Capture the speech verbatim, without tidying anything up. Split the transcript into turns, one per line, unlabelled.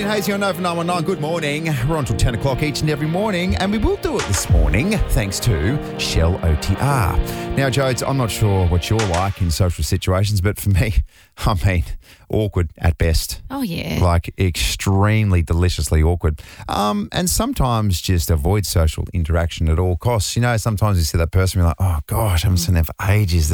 and Hazy on Nova nine one nine. Good morning. We're on till ten o'clock each and every morning, and we will do it this morning thanks to Shell O T R. Now, Jodes, I'm not sure what you're like in social situations, but for me, I mean, awkward at best.
Oh, yeah.
Like extremely deliciously awkward. Um, and sometimes just avoid social interaction at all costs. You know, sometimes you see that person, you're like, oh, gosh, I haven't seen them for ages.